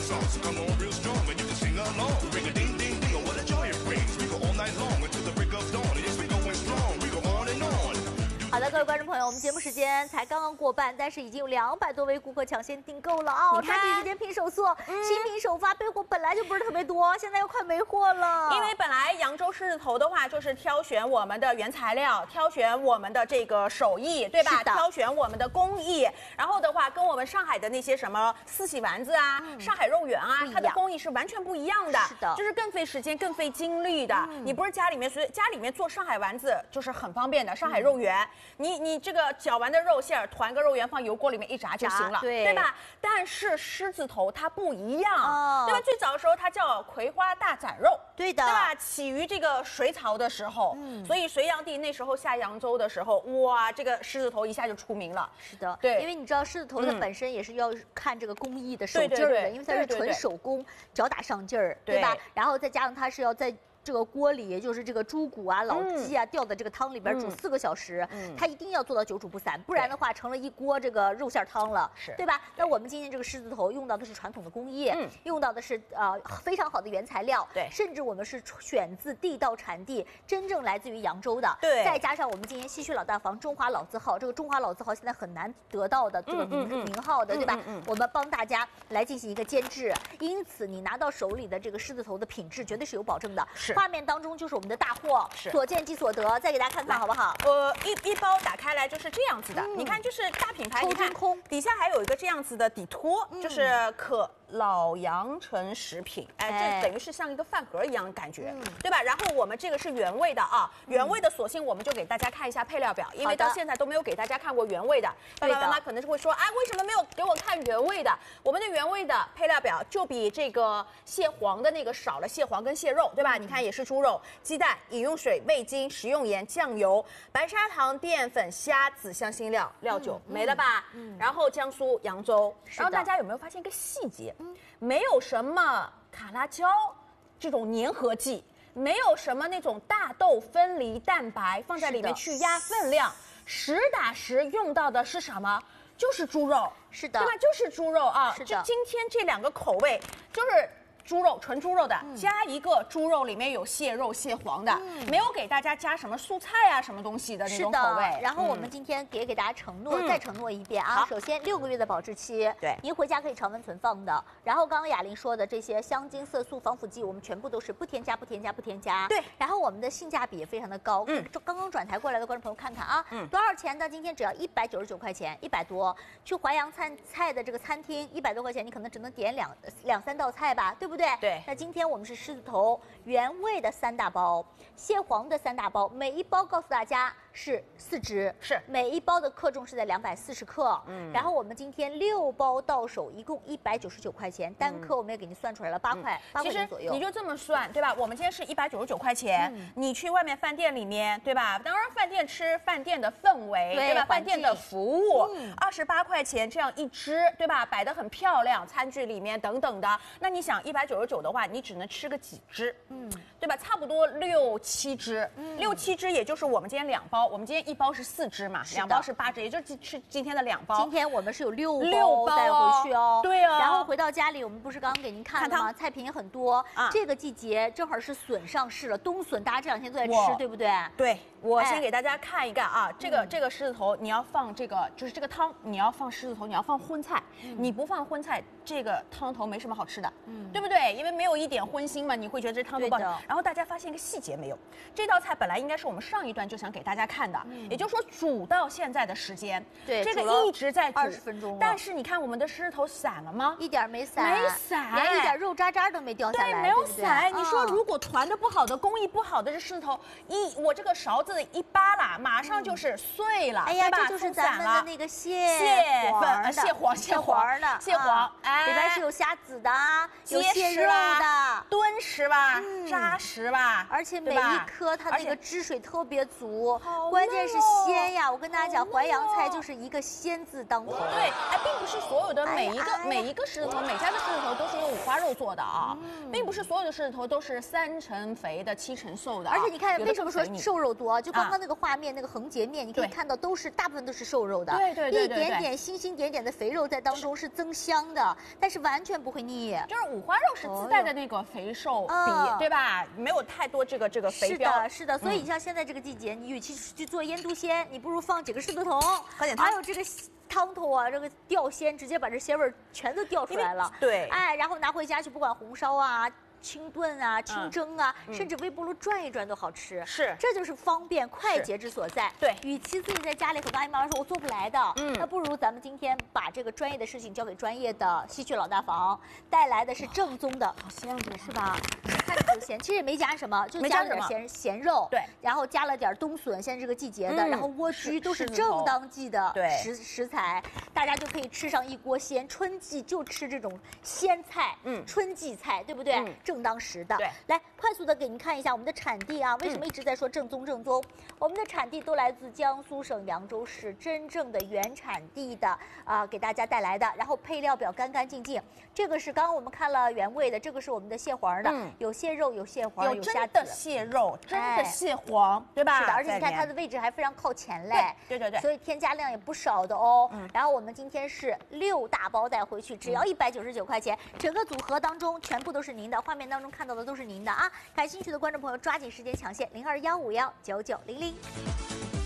song, so come on real strong and you can sing along. Ring a ding ding ding, oh what a joy it brings. We go all night long until the break of dawn. Yes, we going strong, we go on and on. 好的，各位观众朋友，我们节目时间才刚刚过半，但是已经有200多位顾客抢先订购了啊！抓紧时间拼手速，新品首发备货本来就不是特别多，现在又快没货了。 因为本来扬州狮子头的话，就是挑选我们的原材料，挑选我们的这个手艺，对吧？挑选我们的工艺，然后的话，跟我们上海的那些什么四喜丸子啊、上海肉圆啊，它的工艺是完全不一样的。 是的， 就是更费时间、更费精力的。你不是家里面做上海丸子就是很方便的，上海肉圆。你这个搅完的肉馅儿，团个肉圆放油锅里面一炸就行了，对吧？但是狮子头它不一样，对吧？最早的时候它叫葵花大斩肉， 对的， 对吧？起于这个隋朝的时候，所以隋炀帝那时候下扬州的时候，哇，这个狮子头一下就出名了。 是的， 对， 因为你知道狮子头它本身也是要看这个工艺的手劲儿的，因为它是纯手工，脚打上劲儿，对吧？然后再加上它是要在这个锅里，也就是这个猪骨啊、老鸡啊，掉在这个汤里边煮4个小时，它一定要做到久煮不散，不然的话成了一锅这个肉馅汤了，对吧？那我们今天这个狮子头用到的是传统的工艺，用到的是非常好的原材料，对，甚至我们是选自地道产地，真正来自于扬州的，对，再加上我们今天西区老大房中华老字号，这个中华老字号现在很难得到的这个名号的，对吧？我们帮大家来进行一个监制，因此你拿到手里的这个狮子头的品质绝对是有保证的。是。画面当中就是我们的大货，所见即所得，再给大家看看好不好？ 一包打开来就是这样子的，你看就是大品牌，你看底下还有一个这样子的底托，就是可老阳城食品，哎，这等于是像一个饭盒一样的感觉，对吧？然后我们这个是原味的啊，原味的索性我们就给大家看一下配料表，因为到现在都没有给大家看过原味的。爸爸妈妈可能是会说，哎，为什么没有给我看原味的？我们的原味的配料表就比这个蟹黄的那个少了，蟹黄跟蟹肉，对吧？你看也是猪肉、鸡蛋、饮用水、味精、食用盐、酱油、白砂糖、淀粉、虾子、香辛料、料酒，没了吧？然后江苏扬州，然后大家有没有发现一个细节？没有什么卡拉胶这种粘合剂，没有什么那种大豆分离蛋白放在里面去压分量，实打实用到的是什么？就是猪肉，是的，对吧？就是猪肉啊。是的。今天这2个口味就是猪肉，纯猪肉的，加一个猪肉里面有蟹肉、蟹黄的，没有给大家加什么蔬菜啊、什么东西的那种口味。 然后我们今天给大家承诺，再承诺一遍啊。首先6个月的保质期，对，您回家可以常温存放的。然后刚刚雅玲说的这些香精、色素、防腐剂，我们全部都是不添加。对。然后我们的性价比也非常的高。刚刚转台过来的观众朋友看看啊，多少钱呢？今天只要199块钱，100多。去淮扬菜的这个餐厅，100多块钱，你可能只能点两三道菜吧，对不对？对。那今天我们是狮子头原味的3大包，蟹黄的3大包，每一包告诉大家是4只，是每一包的克重是在240克。然后我们今天6包到手，一共199块钱，单颗我们也给您算出来了8块钱左右。 你就这么算，对吧？我们今天是199块钱，你去外面饭店里面，对吧？当然饭店吃饭店的氛围，对吧？饭店的服务，28块钱这样一只，对吧？摆得很漂亮，餐具里面等等的。那你想199的话，你只能吃个几只，对吧？差不多6、7只，6、7只，也就是我们今天2包，我们今天1包是4只嘛，2包是8只，也就是吃今天的2包。 今天我们是有6包带回去哦， 对啊。 然后回到家里，我们不是刚刚给您看了吗？菜品也很多啊。这个季节正好是笋上市了，冬笋大家这2天都在吃，对不对？ 对，我先给大家看一个啊，这个狮子头你要放这个，就是这个汤你要放狮子头，你要放荤菜，你不放荤菜，这个汤头没什么好吃的，对不对？因为没有一点荤腥嘛，你会觉得这汤头不好吃。然后大家发现一个细节没有？这道菜本来应该是我们上一段就想给大家看的，也就是说煮到现在的时间，对，这个一直在煮 20分钟。 但是你看我们的狮子头散了吗？ 一点没散，连一点肉渣渣都没掉下来， 对，没有散。你说如果团的不好的、工艺不好的这狮子头，我这个勺子一扒拉，马上就是碎了， 哎呀，这就是咱们的那个蟹黄的，里边是有虾子的，有蟹肉的， 敦实吧，扎实吧， 而且每一颗它那个汁水特别足，关键是鲜呀！我跟大家讲，淮扬菜就是一个鲜字当头。 对，并不是所有的每一个狮子头，每家的狮子头都是用五花肉做的啊，并不是所有的狮子头都是3成肥的7成瘦的。 而且你看，为什么说瘦肉多？就刚刚那个画面，那个横截面，你可以看到大部分都是瘦肉的，对，一点点星星点点的肥肉在当中是增香的。 但是完全不会腻。 就是五花肉是自带的那个肥瘦比，对吧？没有太多这个肥膘。 是的，所以你像现在这个季节，你与其去做腌笃鲜，你不如放几个狮子头， 喝点汤， 还有这个汤头啊，这个吊鲜，直接把这鲜味全都吊出来了。 对， 哎，然后拿回家去，不管红烧啊、清炖啊、清蒸啊，甚至微波炉转一转都好吃。 是， 这就是方便快捷之所在。 对， 与其自己在家里，很多阿姨妈妈说我做不来的，那不如咱们今天把这个专业的事情交给专业的戏曲老大房，带来的是正宗的，好鲜这是吧？看着就鲜，其实也没加什么，就加了点咸肉， 对， 然后加了点冬笋，现在这个季节的，然后莴苣都是正当季的食材，大家就可以吃上一锅鲜。春季就吃这种鲜菜，春季菜，对不对？正当时的。 对， 来快速的给您看一下我们的产地啊，为什么一直在说正宗正宗？我们的产地都来自江苏省扬州市真正的原产地的给大家带来的，然后配料表干干净净。这个是刚刚我们看了原味的，这个是我们的蟹黄的，有蟹肉，有蟹黄，有虾子， 真的蟹肉，真的蟹黄，对吧？ 是的，而且你看它的位置还非常靠前嘞， 对， 所以添加量也不少的哦。然后我们今天是6大包带回去，只要199块钱，整个组合当中全部都是您的，画面当中看到的都是您的啊！感兴趣的观众朋友抓紧时间抢线，0215199900。